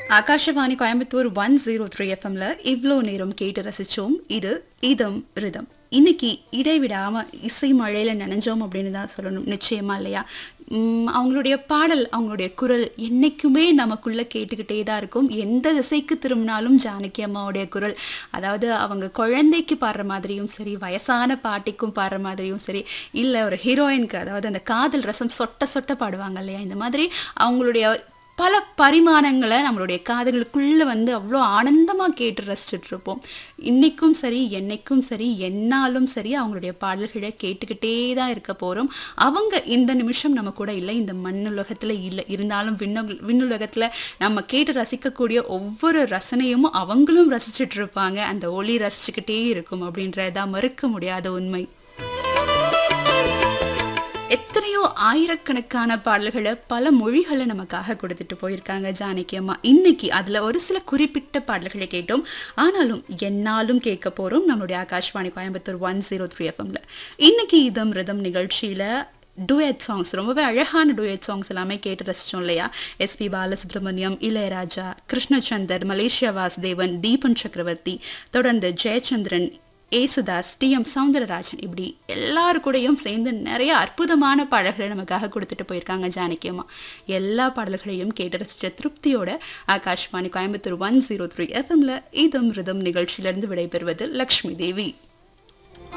ஆகாஷவாணி கோயம்புத்தூர் 103 எஃப்எம்ல இவ்வளோ நேரம் கேட்டு ரசிச்சோம். இது இதம் ரிதம். இன்னைக்கு இடைவிடாம இசை மழையில நனைஞ்சோம் அப்படின்னு தான் சொல்லணும். நிச்சயமா இல்லையா? அவங்களுடைய பாடல், அவங்களுடைய குரல் என்னைக்குமே நமக்குள்ள கேட்டுக்கிட்டே தான் இருக்கும். எந்த திசைக்கு திரும்பினாலும் ஜானகி அம்மாவுடைய குரல், அதாவது அவங்க குழந்தைக்கு பாடுற மாதிரியும் சரி, வயசான பாட்டிக்கும் பாடுற மாதிரியும் சரி, இல்லை ஒரு ஹீரோயினுக்கு, அதாவது அந்த காதல் ரசம் சொட்ட சொட்ட பாடுவாங்க இல்லையா, இந்த மாதிரி அவங்களுடைய பல பரிமாணங்களை நம்மளுடைய காதுகளுக்குள்ளே வந்து அவ்வளோ ஆனந்தமாக கேட்டு ரசிச்சுட்டு இருப்போம். இன்றைக்கும் சரி, என்னைக்கும் சரி, என்னாலும் சரி, அவங்களுடைய பாடல்களை கேட்டுக்கிட்டே தான் இருக்க போகிறோம். அவங்க இந்த நிமிஷம் நம்ம கூட இல்லை, இந்த மண்ணுலகத்தில் இல்லை. இருந்தாலும் விண்ணுலகத்தில் நம்ம கேட்டு ரசிக்கக்கூடிய ஒவ்வொரு ரசனையும் அவங்களும் ரசிச்சுட்டு இருப்பாங்க. அந்த ஒளி ரசிச்சுக்கிட்டே இருக்கும் அப்படின்றதான் மறுக்க முடியாத உண்மை. எத்தனையோ ஆயிரக்கணக்கான பாடல்களை பல மொழிகளை நமக்காக கொடுத்துட்டு போயிருக்காங்க ஜானகி அம்மா. இன்னைக்கு அதில் ஒரு சில குறிப்பிட்ட பாடல்களை கேட்டோம். ஆனாலும் என்னாலும் கேட்க போகிறோம் நம்மளுடைய ஆகாஷ்வாணி கோயம்புத்தூர் 103 எஃப்எம்ல. இன்னைக்கு இதம் ரிதம் நிகழ்ச்சியில் டூயட் சாங்ஸ், ரொம்பவே அழகான டூயட் சாங்ஸ் எல்லாமே கேட்டு ரசித்தோம் இல்லையா? எஸ்பி பாலசுப்ரமணியம், இளையராஜா, கிருஷ்ணச்சந்தர், மலேசியா வாசுதேவன், தீபன் சக்கரவர்த்தி, தொடர்ந்து ஜெயச்சந்திரன், ஏசுதாஸ், டி.எம். சௌந்தரராஜன், இப்படி எல்லாரு கூடயும் சேர்ந்து நிறைய அற்புதமான பாடல்களை நமக்காக கொடுத்துட்டு போயிருக்காங்க ஜானகி அம்மா. எல்லா பாடல்களையும் கேட்டு ரசித்த திருப்தியோட ஆகாஷ்வாணி கோயம்புத்தூர் 103 எஃப்எம்ல இதம் ரிதம் நிகழ்ச்சியிலிருந்து விடைபெறுவது லக்ஷ்மி தேவி.